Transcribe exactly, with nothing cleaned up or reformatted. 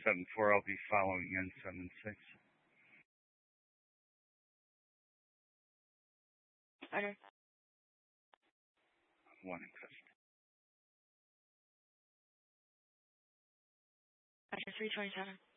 seven four. I'll be following N seven six. Order. One in custody. Roger, three twenty-seven.